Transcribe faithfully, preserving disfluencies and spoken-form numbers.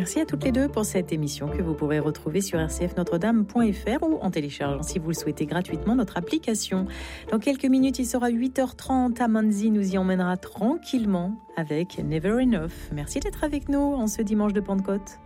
Merci à toutes les deux pour cette émission que vous pourrez retrouver sur r c f notre dame point f r ou en téléchargeant, si vous le souhaitez, gratuitement notre application. Dans quelques minutes, il sera huit heures trente. Amanzi nous y emmènera tranquillement avec Never Enough. Merci d'être avec nous en ce dimanche de Pentecôte.